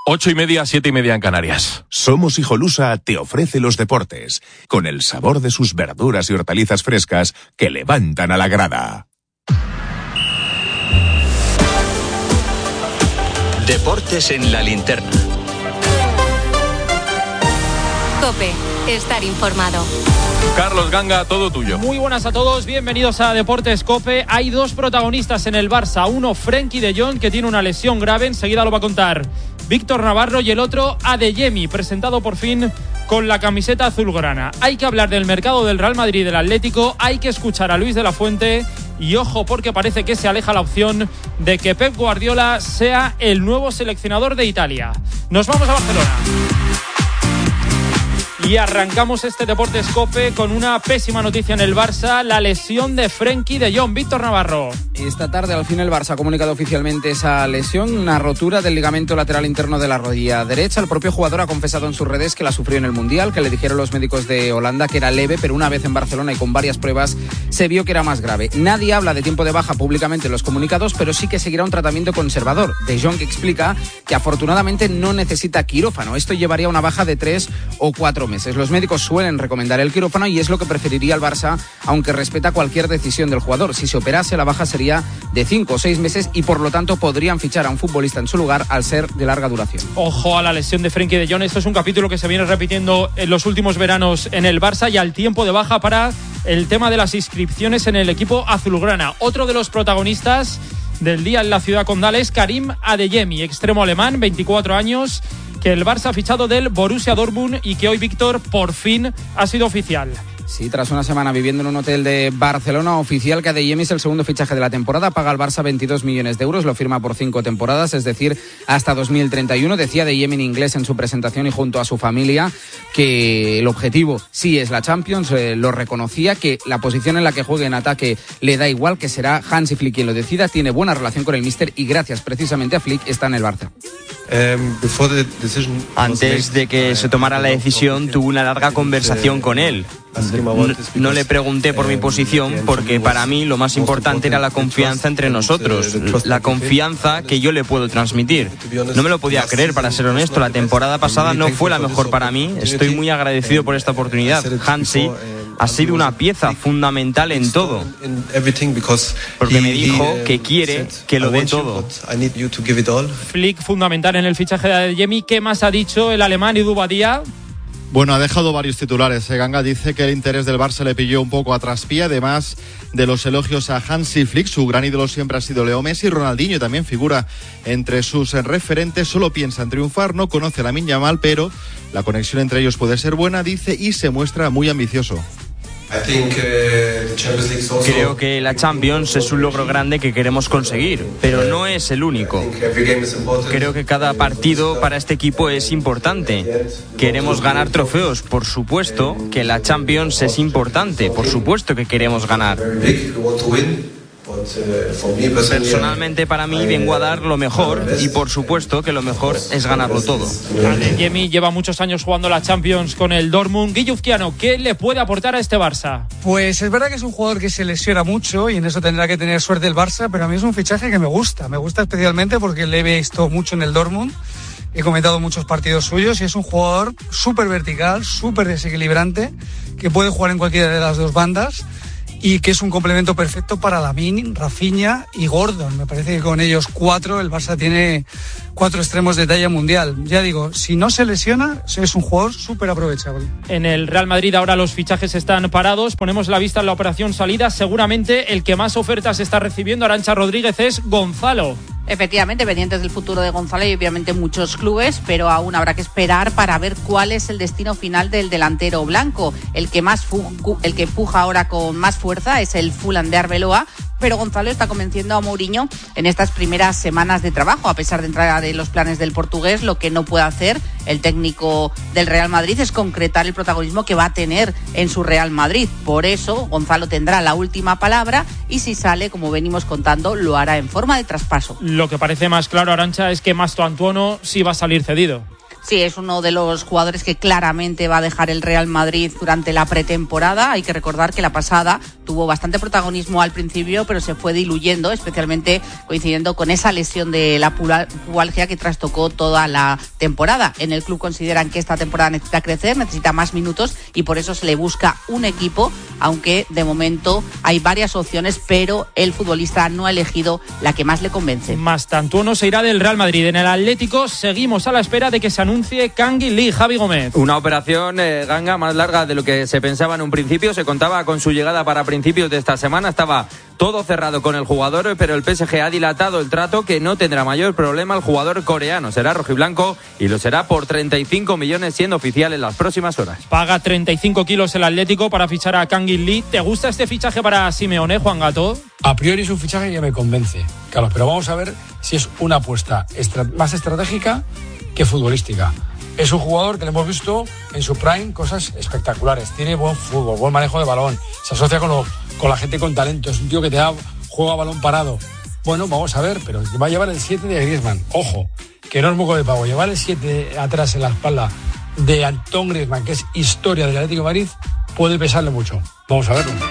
8:30, 7:30 en Canarias. Somos Hijolusa te ofrece los deportes, con el sabor de sus verduras y hortalizas frescas que levantan a la grada. Deportes en la linterna. COPE, estar informado. Carlos Ganga, todo tuyo. Muy buenas a todos, bienvenidos a Deportes COPE. Hay dos protagonistas en el Barça, uno Frenkie de Jong, que tiene una lesión grave, enseguida lo va a contar Víctor Navarro, y el otro Adeyemi, presentado por fin con la camiseta azulgrana. Hay que hablar del mercado del Real Madrid y del Atlético, hay que escuchar a Luis de la Fuente y ojo porque parece que se aleja la opción de que Pep Guardiola sea el nuevo seleccionador de Italia. Nos vamos a Barcelona. Y arrancamos este Deportes COPE con una pésima noticia en el Barça, la lesión de Frenkie de Jong. Víctor Navarro. Esta tarde al fin el Barça ha comunicado oficialmente esa lesión, una rotura del ligamento lateral interno de la rodilla derecha. El propio jugador ha confesado en sus redes que la sufrió en el Mundial, que le dijeron los médicos de Holanda que era leve, pero una vez en Barcelona y con varias pruebas se vio que era más grave. Nadie habla de tiempo de baja públicamente en los comunicados, pero sí que seguirá un tratamiento conservador. De Jong explica que afortunadamente no necesita quirófano. Esto llevaría a una baja de 3 o 4 meses. Los médicos suelen recomendar el quirófano y es lo que preferiría el Barça, aunque respeta cualquier decisión del jugador. Si se operase, la baja sería de 5 o 6 meses y por lo tanto podrían fichar a un futbolista en su lugar al ser de larga duración. Ojo a la lesión de Frenkie de Jong. Esto es un capítulo que se viene repitiendo en los últimos veranos en el Barça, y al tiempo de baja para el tema de las inscripciones en el equipo azulgrana. Otro de los protagonistas del día en la ciudad condal es Karim Adeyemi, extremo alemán, 24 años, que el Barça ha fichado del Borussia Dortmund y que hoy, Víctor, por fin ha sido oficial. Sí, tras una semana viviendo en un hotel de Barcelona, oficial que Adeyemi es el segundo fichaje de la temporada. Paga al Barça 22 millones de euros, lo firma por 5 temporadas, es decir, hasta 2031. Decía Adeyemi en inglés en su presentación y junto a su familia que el objetivo sí es la Champions, lo reconocía, que la posición en la que juegue en ataque le da igual, que será Hansi Flick quien lo decida. Tiene buena relación con el míster y gracias precisamente a Flick está en el Barça. Antes de que se tomara la decisión, tuve una larga conversación con él. No le pregunté por mi posición porque para mí lo más importante era la confianza entre nosotros, la confianza que yo le puedo transmitir. No me lo podía creer, para ser honesto. La temporada pasada no fue la mejor para mí. Estoy muy agradecido por esta oportunidad. Hansi ha sido una pieza fundamental en todo, porque me dijo que quiere que lo dé todo. Flick fundamental en el fichaje de Adeyemi. ¿Qué más ha dicho el alemán Edu Badía? Bueno, ha dejado varios titulares. Ganga dice que el interés del Barça le pilló un poco a traspié, además de los elogios a Hansi Flick. Su gran ídolo siempre ha sido Leo Messi. Ronaldinho también figura entre sus referentes. Solo piensa en triunfar, no conoce a Lamine Yamal, pero la conexión entre ellos puede ser buena, dice, y se muestra muy ambicioso. Creo que la Champions es un logro grande que queremos conseguir, pero no es el único. Creo que cada partido para este equipo es importante. Queremos ganar trofeos, por supuesto que la Champions es importante, por supuesto que queremos ganar. Personalmente, para mí vengo a dar lo mejor y por supuesto que lo mejor es ganarlo todo. Adeyemi lleva muchos años jugando la Champions con el Dortmund. Guille Uzquiano, ¿qué le puede aportar a este Barça? Pues es verdad que es un jugador que se lesiona mucho y en eso tendrá que tener suerte el Barça, pero a mí es un fichaje que me gusta especialmente porque le he visto mucho en el Dortmund. He comentado muchos partidos suyos y es un jugador súper vertical, súper desequilibrante, que puede jugar en cualquiera de las dos bandas y que es un complemento perfecto para Lamine, Rafinha y Gordon. Me parece que con ellos 4 el Barça tiene 4 extremos de talla mundial. Ya digo, si no se lesiona, es un jugador súper aprovechable. En el Real Madrid ahora los fichajes están parados. Ponemos la vista en la operación salida. Seguramente el que más ofertas está recibiendo, Arantxa Rodríguez, es Gonzalo. Efectivamente, pendientes del futuro de Gonzalo y obviamente muchos clubes, pero aún habrá que esperar para ver cuál es el destino final del delantero blanco. El que puja ahora con más fuerza es el Fulham de Arbeloa, pero Gonzalo está convenciendo a Mourinho en estas primeras semanas de trabajo. A pesar de entrar de los planes del portugués, lo que no puede hacer el técnico del Real Madrid es concretar el protagonismo que va a tener en su Real Madrid. Por eso Gonzalo tendrá la última palabra y si sale, como venimos contando, lo hará en forma de traspaso. Lo que parece más claro, Arantxa, es que Mastro Antuono sí va a salir cedido. Sí, es uno de los jugadores que claramente va a dejar el Real Madrid durante la pretemporada. Hay que recordar que la pasada tuvo bastante protagonismo al principio, pero se fue diluyendo, especialmente coincidiendo con esa lesión de la pubalgia que trastocó toda la temporada. En el club consideran que esta temporada necesita crecer, necesita más minutos y por eso se le busca un equipo, aunque de momento hay varias opciones, pero el futbolista no ha elegido la que más le convence. Mastantuono se irá del Real Madrid. En el Atlético seguimos a la espera de que se anuncie Kangin Lee. Javi Gómez. Una operación, Ganga, más larga de lo que se pensaba en un principio. Se contaba con su llegada para principios de esta semana. Estaba todo cerrado con el jugador, pero el PSG ha dilatado el trato, que no tendrá mayor problema el jugador coreano. Será rojiblanco y lo será por 35 millones, siendo oficial en las próximas horas. Paga 35 kilos el Atlético para fichar a Kangin Lee. ¿Te gusta este fichaje para Simeone, Juan Gato? A priori es un fichaje que me convence, Carlos, pero vamos a ver si es una apuesta más estratégica que futbolística. Es un jugador que le hemos visto en su prime cosas espectaculares. Tiene buen fútbol, buen manejo de balón, se asocia con la gente con talento. Es un tío que te da juego a balón parado. Bueno, vamos a ver, pero va a llevar el 7 de Griezmann. Ojo, que no es moco de pavo. Llevar el 7 atrás en la espalda de Antoine Griezmann, que es historia del Atlético de Madrid, puede pesarle mucho. Vamos a verlo.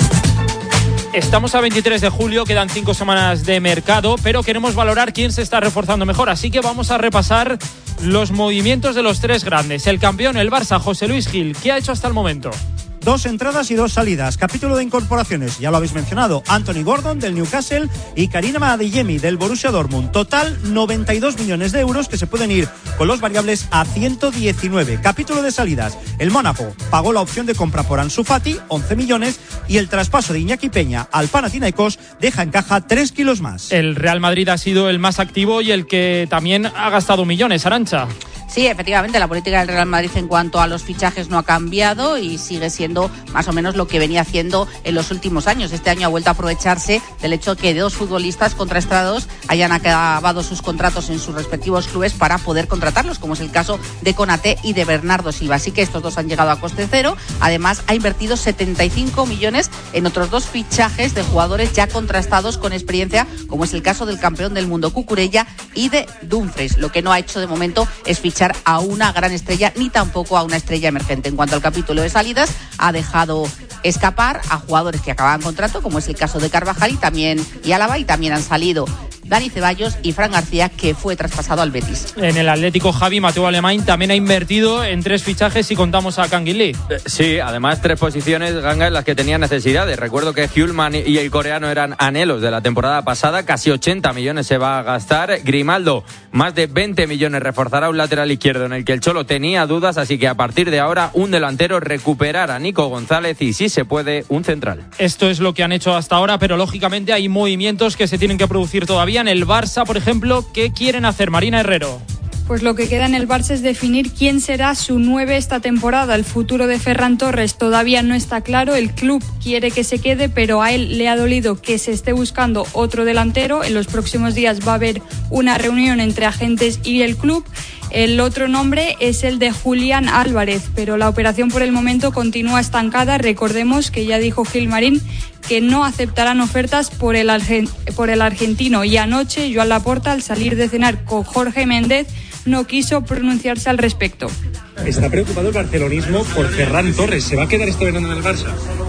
Estamos a 23 de julio, quedan 5 semanas de mercado, pero queremos valorar quién se está reforzando mejor, así que vamos a repasar los movimientos de los tres grandes. El campeón, el Barça, José Luis Gil, ¿qué ha hecho hasta el momento? 2 entradas y 2 salidas. Capítulo de incorporaciones, ya lo habéis mencionado. Anthony Gordon del Newcastle y Karim Adeyemi del Borussia Dortmund. Total 92 millones de euros que se pueden ir con los variables a 119. Capítulo de salidas. El Mónaco pagó la opción de compra por Ansu Fati, 11 millones, y el traspaso de Iñaki Peña al Panathinaikos deja en caja 3 kilos más. El Real Madrid ha sido el más activo y el que también ha gastado millones, Arantxa. Sí, efectivamente, la política del Real Madrid en cuanto a los fichajes no ha cambiado y sigue siendo más o menos lo que venía haciendo en los últimos años. Este año ha vuelto a aprovecharse del hecho que 2 futbolistas contrastados hayan acabado sus contratos en sus respectivos clubes para poder contratarlos, como es el caso de Konaté y de Bernardo Silva. Así que estos dos han llegado a coste cero. Además, ha invertido 75 millones en otros 2 fichajes de jugadores ya contrastados con experiencia, como es el caso del campeón del mundo Cucurella y de Dumfries. Lo que no ha hecho de momento es fichar a una gran estrella ni tampoco a una estrella emergente. En cuanto al capítulo de salidas, ha dejado escapar a jugadores que acababan contrato, como es el caso de Carvajal y Álava, y también han salido Dani Ceballos y Fran García, que fue traspasado al Betis. En el Atlético, Javi, Mateo Alemán también ha invertido en 3 fichajes si contamos a Kangin Lee. Sí, además 3 posiciones, Ganga, en las que tenía necesidades. Recuerdo que Hjulman y el coreano eran anhelos de la temporada pasada. Casi 80 millones se va a gastar. Grimaldo, más de 20 millones, reforzará un lateral izquierdo en el que el Cholo tenía dudas, así que a partir de ahora un delantero, recuperar a Nico González y, si se puede, un central. Esto es lo que han hecho hasta ahora, pero lógicamente hay movimientos que se tienen que producir todavía. En el Barça, por ejemplo, ¿qué quieren hacer? Marina Herrero. Pues lo que queda en el Barça es definir quién será su 9 esta temporada. El futuro de Ferran Torres todavía no está claro. El club quiere que se quede, pero a él le ha dolido que se esté buscando otro delantero. En los próximos días va a haber una reunión entre agentes y el club. El otro nombre es el de Julián Álvarez, pero la operación por el momento continúa estancada. Recordemos que ya dijo Gilmarín que no aceptarán ofertas por el argentino, y anoche Joan Laporta, al salir de cenar con Jorge Méndez, no quiso pronunciarse al respecto. ¿Está preocupado el barcelonismo por Ferran Torres? ¿Se va a quedar este verano en el Barça?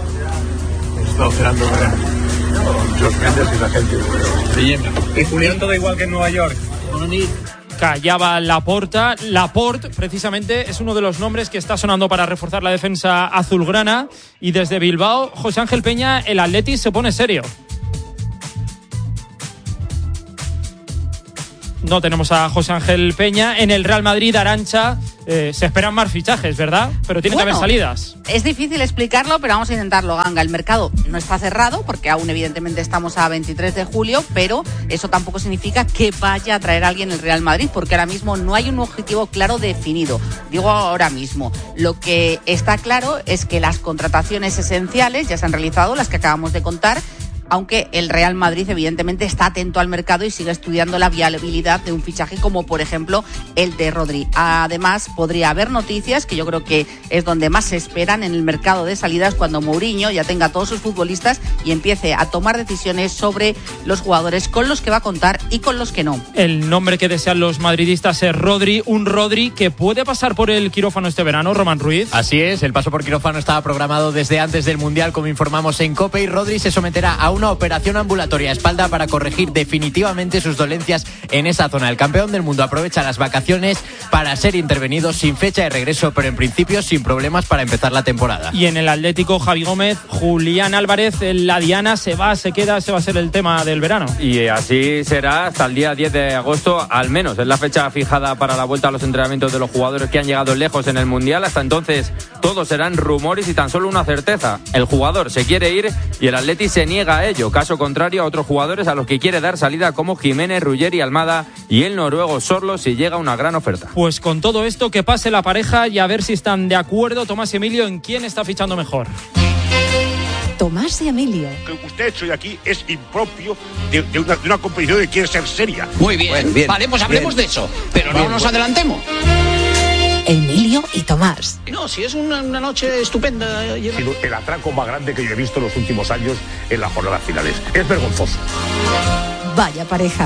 Está operando con Jorge Méndez y la gente. ¿Y Julián todo igual que en Nueva York? Callaba Laporta. Laporte, precisamente, es uno de los nombres que está sonando para reforzar la defensa azulgrana. Y desde Bilbao, José Ángel Peña, el Atleti se pone serio. No tenemos a José Ángel Peña. En el Real Madrid, Arantxa, se esperan más fichajes, ¿verdad? Pero tiene que haber salidas. Es difícil explicarlo, pero vamos a intentarlo, Ganga. El mercado no está cerrado, porque aún evidentemente estamos a 23 de julio, pero eso tampoco significa que vaya a traer a alguien el Real Madrid, porque ahora mismo no hay un objetivo claro definido. Digo ahora mismo. Lo que está claro es que las contrataciones esenciales ya se han realizado, las que acabamos de contar. aunque el Real Madrid evidentemente está atento al mercado y sigue estudiando la viabilidad de un fichaje como por ejemplo el de Rodri. Además, podría haber noticias, que yo creo que es donde más se esperan en el mercado de salidas, cuando Mourinho ya tenga a todos sus futbolistas y empiece a tomar decisiones sobre los jugadores con los que va a contar y con los que no. El nombre que desean los madridistas es Rodri, un Rodri que puede pasar por el quirófano este verano, Román Ruiz. Así es, el paso por quirófano estaba programado desde antes del Mundial, como informamos en COPE, y Rodri se someterá a una operación ambulatoria a espalda para corregir definitivamente sus dolencias en esa zona. El campeón del mundo aprovecha las vacaciones para ser intervenido sin fecha de regreso, pero en principio sin problemas para empezar la temporada. Y en el Atlético, Javi Gómez, Julián Álvarez, la diana se va, se queda, ese va a ser el tema del verano. Y así será hasta el día 10 de agosto, al menos. Es la fecha fijada para la vuelta a los entrenamientos de los jugadores que han llegado lejos en el Mundial. Hasta entonces, todos serán rumores y tan solo una certeza: el jugador se quiere ir y el Atleti se niega a ello. Caso contrario a otros jugadores a los que quiere dar salida, como Jiménez, Ruggeri, Almada y el noruego Sorlo, si llega una gran oferta. Pues con todo esto, que pase la pareja y a ver si están de acuerdo Tomás y Emilio en quién está fichando mejor. Tomás y Emilio. Lo que usted ha hecho aquí es impropio de una competición que quiere ser seria. Muy bien, bien, vale, pues hablemos de eso, pero no nos adelantemos. Emilio y Tomás. No, si es una noche estupenda. El atraco más grande que yo he visto en los últimos años en las jornadas finales. Es vergonzoso. Vaya pareja.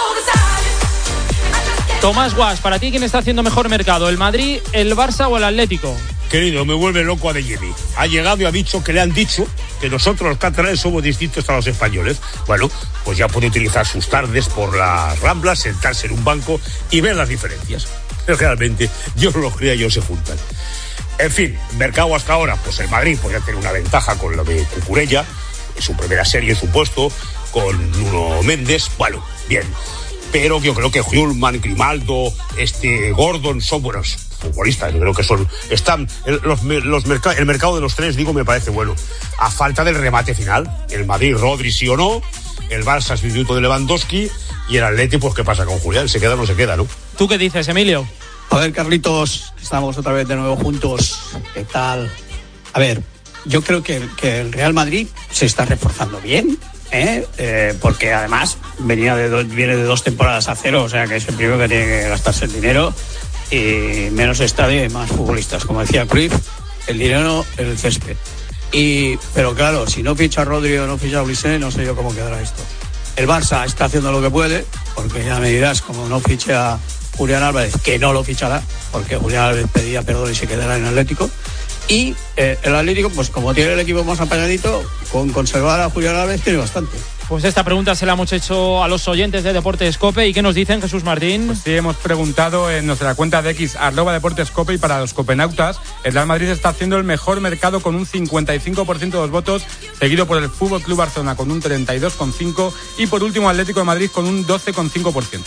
Tomás Guas, para ti, ¿quién está haciendo mejor mercado? ¿El Madrid, el Barça o el Atlético? Querido, me vuelve loco Adeyemi. Ha llegado y ha dicho que le han dicho que nosotros los catalanes somos distintos a los españoles. Bueno, pues ya puede utilizar sus tardes por las Ramblas, sentarse en un banco y ver las diferencias. Realmente, yo no lo creía, ellos se juntan. En fin, mercado hasta ahora, pues el Madrid podría tener una ventaja con lo de Cucurella, en su primera serie en su puesto, con Nuno Méndez, bueno, bien. Pero yo creo que Hjulman, Grimaldo, Gordon son buenos futbolistas. Yo creo que están el mercado de los tres, digo, me parece bueno. A falta del remate final, el Madrid, Rodri sí o no, el Barça sustituto de Lewandowski y el Atleti, pues qué pasa con Julián, se queda o no se queda, ¿no? ¿Tú qué dices, Emilio? A ver, Carlitos, estamos otra vez de nuevo juntos. ¿Qué tal? A ver, yo creo que el Real Madrid se está reforzando bien. Porque además viene de 2 temporadas a cero, o sea que es el primero que tiene que gastarse el dinero, y menos estadio y más futbolistas, como decía Cruyff, el dinero en el césped. Pero claro, si no ficha a Rodri o no ficha a Ulisses, no sé yo cómo quedará esto. El Barça está haciendo lo que puede, porque ya me dirás, como no fiche a Julián Álvarez, que no lo fichará, porque Julián Álvarez pedía perdón y se quedará en Atlético. Y el Atlético, pues como tiene el equipo más apañadito, con conservar a Julián Álvarez tiene bastante. Pues esta pregunta se la hemos hecho a los oyentes de Deportes COPE. ¿Y qué nos dicen, Jesús Martín? Pues sí, hemos preguntado en nuestra cuenta de X, @Deportes COPE, y para los copenautas, el Real Madrid está haciendo el mejor mercado con un 55% de los votos, seguido por el Fútbol Club Barcelona con un 32,5% y por último Atlético de Madrid con un 12,5%.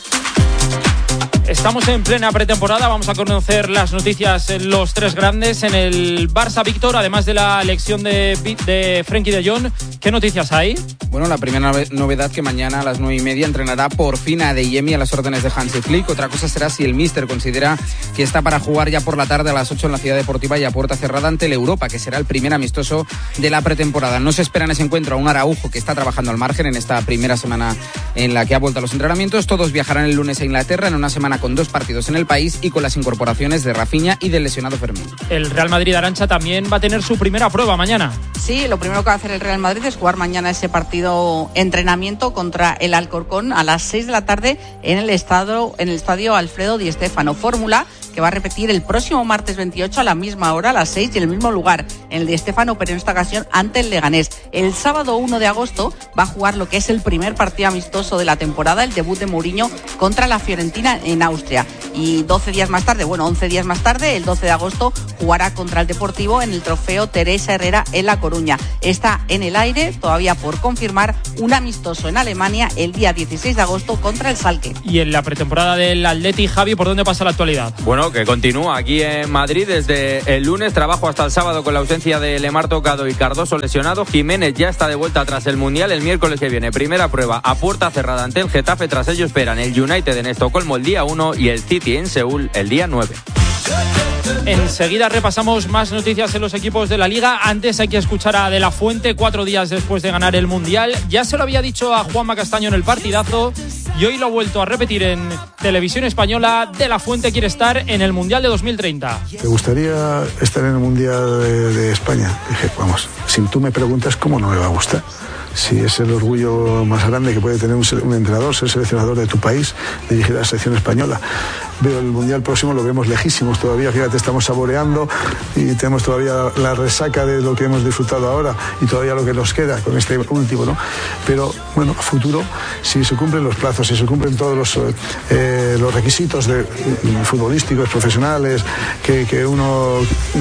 Estamos en plena pretemporada, vamos a conocer las noticias en los tres grandes. En el Barça, Víctor, además de la elección de Frenkie de Jong, ¿qué noticias hay? Bueno, la primera novedad, que mañana a las 9:30 entrenará por fin a Adeyemi a las órdenes de Hansi Flick. Otra cosa será si el míster considera que está para jugar ya por la tarde a las 8 en la Ciudad Deportiva y a puerta cerrada ante el Europa, que será el primer amistoso de la pretemporada. No se espera en ese encuentro a un Araujo, que está trabajando al margen en esta primera semana en la que ha vuelto a los entrenamientos. Todos viajarán el lunes a Inglaterra en una semana con 2 partidos en el país y con las incorporaciones de Rafinha y del lesionado Fermín. El Real Madrid, Arantxa, también va a tener su primera prueba mañana. Sí, lo primero que va a hacer el Real Madrid es jugar mañana ese partido entrenamiento contra el Alcorcón a las 6 de la tarde en el estadio Alfredo Di Stéfano. Fórmula que va a repetir el próximo martes 28 a la misma hora, a las 6 y en el mismo lugar, en el Di Stéfano, pero en esta ocasión ante el Leganés. El sábado 1 de agosto va a jugar lo que es el primer partido amistoso de la temporada, el debut de Mourinho contra la Fiorentina en Austria. Y 11 días más tarde, el 12 de agosto, jugará contra el Deportivo en el trofeo Teresa Herrera en La Coruña. Está en el aire, todavía por confirmar, un amistoso en Alemania el día 16 de agosto contra el Schalke. Y en la pretemporada del Atleti, Javi, ¿por dónde pasa la actualidad? Bueno, que continúa aquí en Madrid desde el lunes, trabajo hasta el sábado con la ausencia de Lemar tocado y Cardoso lesionado. Jiménez ya está de vuelta tras el Mundial el miércoles que viene. Primera prueba a puerta cerrada ante el Getafe. Tras ello esperan el United en Estocolmo el día 1 y el City en Seúl el día 9. Enseguida repasamos más noticias en los equipos de la Liga. Antes hay que escuchar a De La Fuente 4 días después de ganar el Mundial. Ya se lo había dicho a Juanma Castaño en el partidazo y hoy lo ha vuelto a repetir en Televisión Española. De La Fuente quiere estar en el Mundial de 2030. ¿Te gustaría estar en el Mundial de España? Dije, vamos, si tú me preguntas, ¿cómo no me va a gustar? Si es el orgullo más grande que puede tener un entrenador, ser seleccionador de tu país, dirigir a la selección española. Veo el Mundial próximo, lo vemos lejísimos todavía, fíjate, estamos saboreando y tenemos todavía la resaca de lo que hemos disfrutado ahora y todavía lo que nos queda con este último, ¿no? Pero, bueno, a futuro, si se cumplen los plazos, si se cumplen todos los requisitos futbolísticos, profesionales que uno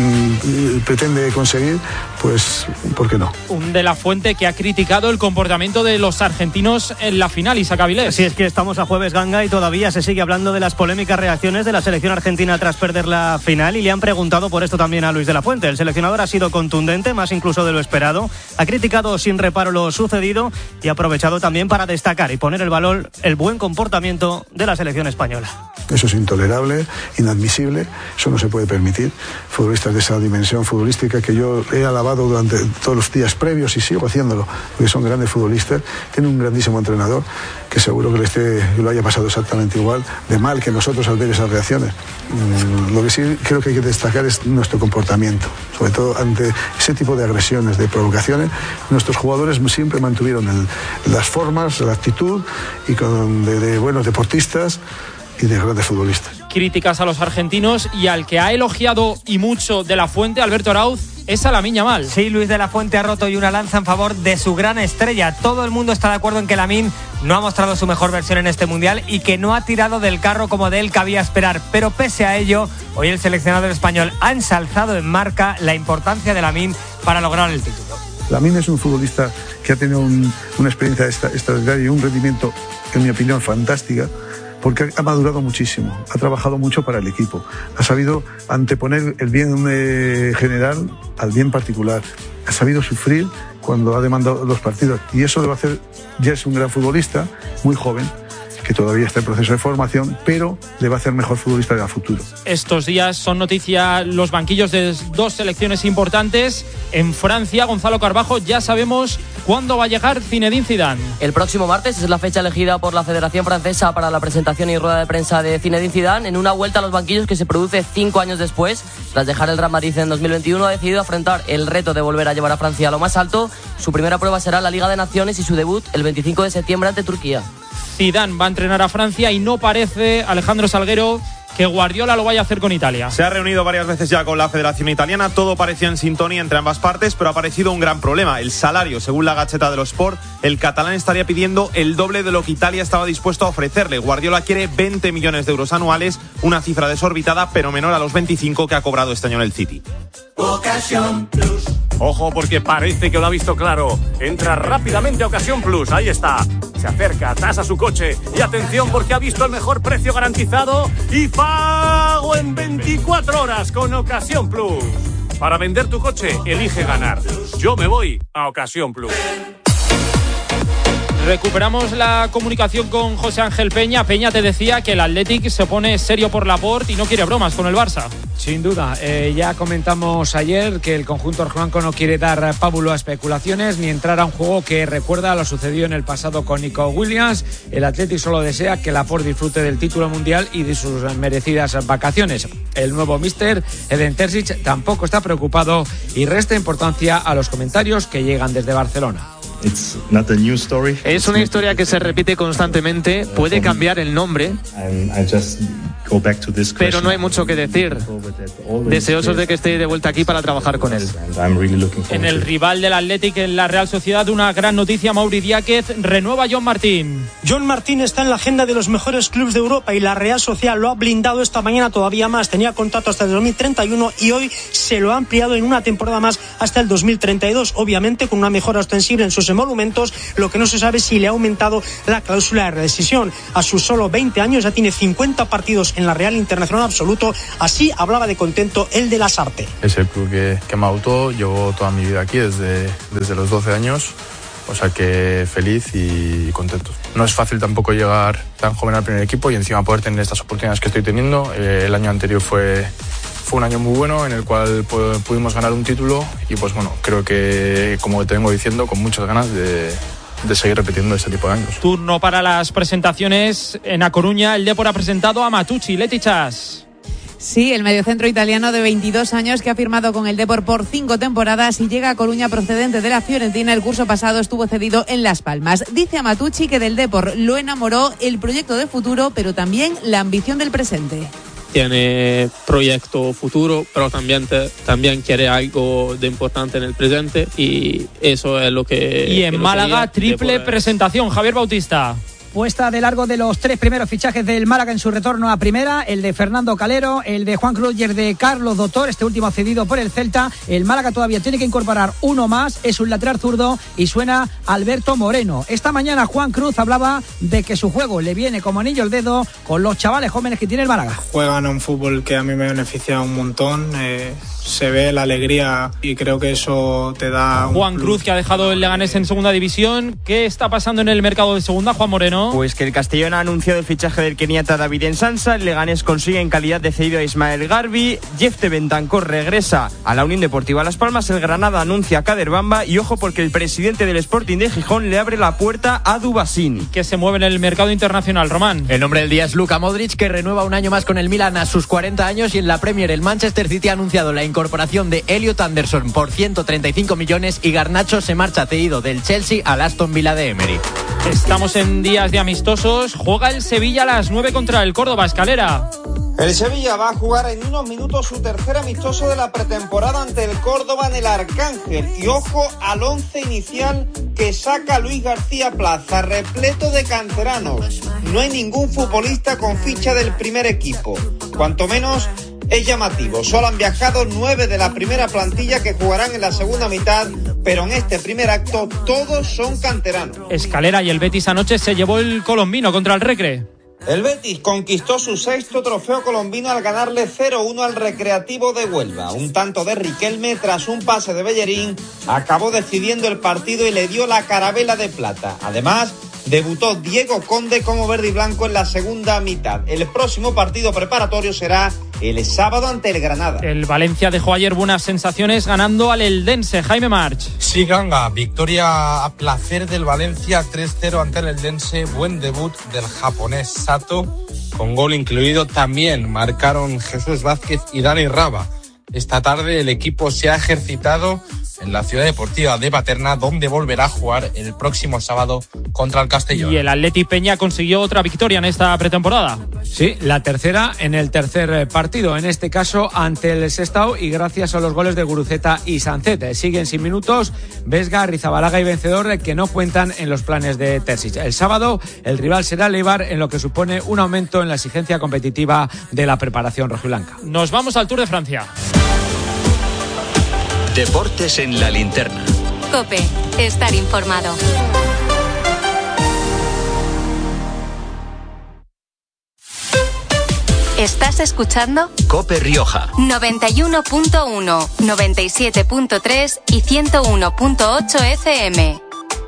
pretende conseguir, pues, ¿por qué no? Un De La Fuente que ha criticado el comportamiento de los argentinos en la final, Isaac Avilés. Así es que estamos a jueves, Ganga, y todavía se sigue hablando de las polémicas reacciones de la selección argentina tras perder la final, y le han preguntado por esto también a Luis De La Fuente. El seleccionador ha sido contundente, más incluso de lo esperado, ha criticado sin reparo lo sucedido y ha aprovechado también para destacar y poner el valor el buen comportamiento de la selección española. Eso es intolerable, inadmisible, eso no se puede permitir. Futbolistas de esa dimensión futbolística que yo he alabado durante todos los días previos y sigo haciéndolo, porque son grandes futbolistas, tiene un grandísimo entrenador que seguro que lo haya pasado exactamente igual de mal que nosotros al ver esas reacciones. Lo que sí creo que hay que destacar es nuestro comportamiento, sobre todo ante ese tipo de agresiones, de provocaciones. Nuestros jugadores siempre mantuvieron las formas, la actitud y de buenos deportistas y de grandes futbolistas. Críticas a los argentinos, y al que ha elogiado y mucho De La Fuente, Alberto Arauz, es a Lamine Yamal. Sí, Luis De La Fuente ha roto y una lanza en favor de su gran estrella. Todo el mundo está de acuerdo en que Lamine no ha mostrado su mejor versión en este Mundial y que no ha tirado del carro como de él cabía esperar. Pero pese a ello, hoy el seleccionador español ha ensalzado en marca la importancia de Lamine para lograr el título. Lamine es un futbolista que ha tenido una experiencia extraordinaria y un rendimiento, en mi opinión, fantástica, porque ha madurado muchísimo, ha trabajado mucho para el equipo, ha sabido anteponer el bien general al bien particular, ha sabido sufrir cuando ha demandado los partidos, y eso debe hacer, ya es un gran futbolista, muy joven, que todavía está en proceso de formación, pero le va a hacer mejor futbolista de futuro. Estos días son noticia los banquillos de dos selecciones importantes. En Francia, Gonzalo Carbajo, ya sabemos cuándo va a llegar Zinedine Zidane. El próximo martes es la fecha elegida por la Federación Francesa para la presentación y rueda de prensa de Zinedine Zidane, en una vuelta a los banquillos que se produce 5 años después. Tras dejar el Real Madrid en 2021, ha decidido afrontar el reto de volver a llevar a Francia a lo más alto. Su primera prueba será la Liga de Naciones y su debut el 25 de septiembre ante Turquía. Zidane va a entrenar a Francia y no parece, Alejandro Salguero, que Guardiola lo vaya a hacer con Italia. Se ha reunido varias veces ya con la Federación Italiana, todo parecía en sintonía entre ambas partes, pero ha aparecido un gran problema, el salario. Según la Gazzetta dello Sport, el catalán estaría pidiendo el doble de lo que Italia estaba dispuesto a ofrecerle. Guardiola quiere 20 millones de euros anuales, una cifra desorbitada, pero menor a los 25 que ha cobrado este año en el City. Ocasión Plus. Ojo, porque parece que lo ha visto claro. Entra rápidamente a Ocasión Plus, ahí está. Se acerca, tasa su coche y atención porque ha visto el mejor precio garantizado y pago en 24 horas con Ocasión Plus. Para vender tu coche, elige ganar. Yo me voy a Ocasión Plus. Recuperamos la comunicación con José Ángel Peña. Peña, te decía que el Athletic se pone serio por Laporte y no quiere bromas con el Barça. Sin duda, ya comentamos ayer que el conjunto rojiblanco no quiere dar pábulo a especulaciones ni entrar a un juego que recuerda a lo sucedido en el pasado con Nico Williams. El Athletic solo desea que Laporte disfrute del título mundial y de sus merecidas vacaciones. El nuevo míster, Edin Terzic, tampoco está preocupado y resta importancia a los comentarios que llegan desde Barcelona. Es una historia que se repite constantemente, puede cambiar el nombre, pero no hay mucho que decir. Deseosos de que esté de vuelta aquí para trabajar con él. En el rival del Athletic, en la Real Sociedad, una gran noticia: Mauri Diáquez renueva a John Martín. John Martín está en la agenda de los mejores clubes de Europa y la Real Sociedad lo ha blindado esta mañana todavía más. Tenía contrato hasta el 2031 y hoy se lo ha ampliado en una temporada más hasta el 2032, obviamente con una mejora ostensible en sus emolumentos. Lo que no se sabe es si le ha aumentado la cláusula de rescisión. A sus solo 20 años ya tiene 50 partidos en la Real Internacional absoluto. Así hablaba de contento el de Lasarte. Es el club que me adoptó. Llevo toda mi vida aquí desde los 12 años. O sea que feliz y contento. No es fácil tampoco llegar tan joven al primer equipo y encima poder tener estas oportunidades que estoy teniendo. El año anterior fue Fue un año muy bueno en el cual pudimos ganar un título y pues bueno, creo que, como te vengo diciendo, con muchas ganas de seguir repitiendo este tipo de años. Turno para las presentaciones en A Coruña. El Depor ha presentado a Matucci. Leti Chas. Sí, el mediocentro italiano de 22 años que ha firmado con el Depor por 5 temporadas y llega a Coruña procedente de la Fiorentina. El curso pasado estuvo cedido en Las Palmas. Dice a Matucci que del Depor lo enamoró el proyecto de futuro, pero también la ambición del presente. Tiene proyecto futuro, pero también quiere algo de importante en el presente y eso es lo que... Y en Málaga, triple presentación. Javier Bautista. Puesta de largo de los 3 primeros fichajes del Málaga en su retorno a primera, el de Fernando Calero, el de Juan Cruz y el de Carlos Doctor, este último cedido por el Celta. El Málaga todavía tiene que incorporar uno más, es un lateral zurdo y suena Alberto Moreno. Esta mañana Juan Cruz hablaba de que su juego le viene como anillo al dedo con los chavales jóvenes que tiene el Málaga. Juegan a un fútbol que a mí me beneficia un montón, se ve la alegría y creo que eso te da... Juan Cruz, que ha dejado el Leganés en segunda división. ¿Qué está pasando en el mercado de segunda, Juan Moreno? Pues que el Castellón ha anunciado el fichaje del keniata David Ensansa, el Leganés consigue en calidad de cedido a Ismael Garbi, Jefte Bentancor regresa a la Unión Deportiva Las Palmas, el Granada anuncia a Kader Bamba y ojo porque el presidente del Sporting de Gijón le abre la puerta a Dubasín. Que se mueve en el mercado internacional, Román. El nombre del día es Luka Modric, que renueva un año más con el Milan a sus 40 años y en la Premier el Manchester City ha anunciado la incorporación de Elliot Anderson por 135 millones y Garnacho se marcha cedido del Chelsea al Aston Villa de Emery. Estamos en días de amistosos. Juega el Sevilla a las 9 contra el Córdoba. Escalera. El Sevilla va a jugar en unos minutos su tercer amistoso de la pretemporada ante el Córdoba en el Arcángel. Y ojo al 11 inicial que saca Luis García Plaza, repleto de canteranos. No hay ningún futbolista con ficha del primer equipo. Cuanto menos es llamativo. Solo han viajado 9 de la primera plantilla que jugarán en la segunda mitad, pero en este primer acto todos son canteranos. Escalera, y el Betis anoche se llevó el colombino contra el Recre. El Betis conquistó su 6º trofeo colombino al ganarle 0-1 al Recreativo de Huelva. Un tanto de Riquelme tras un pase de Bellerín acabó decidiendo el partido y le dio la carabela de plata. Además, debutó Diego Conde como verde y blanco en la segunda mitad. El próximo partido preparatorio será el sábado ante el Granada. El Valencia dejó ayer buenas sensaciones ganando al Eldense. Jaime March. Sí, Ganga, victoria a placer del Valencia 3-0 ante el Eldense. Buen debut del japonés Sato, con gol incluido. También marcaron Jesús Vázquez y Dani Raba. Esta tarde el equipo se ha ejercitado en la Ciudad Deportiva de Paterna, donde volverá a jugar el próximo sábado contra el Castellón. Y el Atleti Peña consiguió otra victoria en esta pretemporada. Sí, la tercera en el tercer partido, en este caso ante el Sestao y gracias a los goles de Guruceta y Sancet. Siguen sin minutos Vesga, Rizabalaga y Vencedor, que no cuentan en los planes de Terzic. El sábado el rival será el Eibar, en lo que supone un aumento en la exigencia competitiva de la preparación rojiblanca. Nos vamos al Tour de Francia. Deportes en la linterna. COPE, estar informado. ¿Estás escuchando? COPE Rioja. 91.1, 97.3 y 101.8 FM.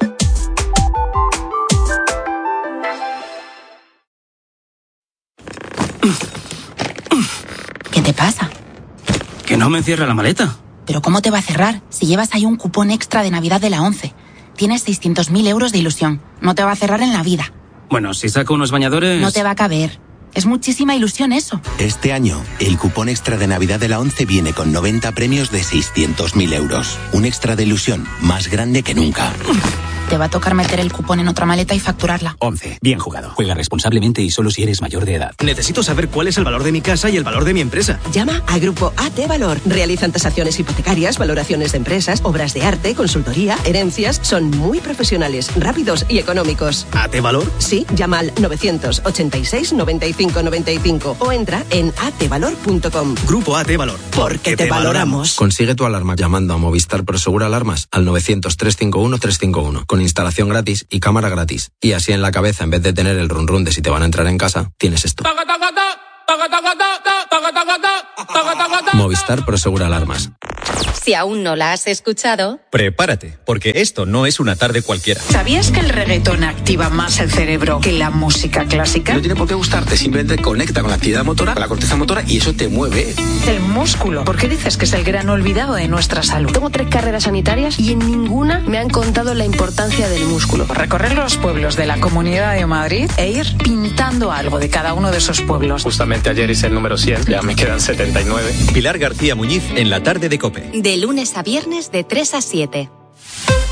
¿Qué te pasa? Que no me cierra la maleta. ¿Pero cómo te va a cerrar si llevas ahí un cupón extra de Navidad de la 11? Tienes 600.000 euros de ilusión. No te va a cerrar en la vida. Bueno, si saco unos bañadores... No te va a caber. Es muchísima ilusión eso. Este año, el cupón extra de Navidad de la 11 viene con 90 premios de 600.000 euros. Un extra de ilusión más grande que nunca. Te va a tocar meter el cupón en otra maleta y facturarla. 11. Bien jugado. Juega responsablemente y solo si eres mayor de edad. Necesito saber cuál es el valor de mi casa y el valor de mi empresa. Llama a Grupo AT Valor. Realizan tasaciones hipotecarias, valoraciones de empresas, obras de arte, consultoría, herencias. Son muy profesionales, rápidos y económicos. ¿AT Valor? Sí, llama al 986 95 95 o entra en atvalor.com. Grupo AT Valor. Porque te valoramos. Consigue tu alarma llamando a Movistar Prosegur Alarmas al 900 351 351. Con instalación gratis y cámara gratis. Y así en la cabeza, en vez de tener el run run de si te van a entrar en casa, tienes esto. Movistar Prosegur Alarmas. Si aún no la has escuchado, prepárate, porque esto no es una tarde cualquiera. ¿Sabías que el reggaetón activa más el cerebro que la música clásica? No tiene por qué gustarte, simplemente conecta con la actividad motora, con la corteza motora, y eso te mueve. El músculo. ¿Por qué dices que es el gran olvidado de nuestra salud? Tengo 3 carreras sanitarias y en ninguna me han contado la importancia del músculo. Recorrer los pueblos de la Comunidad de Madrid e ir pintando algo de cada uno de esos pueblos. Justamente ayer hice el número 100, ya me quedan 79. Pilar García Muñiz en la tarde de COPE. de lunes a viernes de 3 a 7.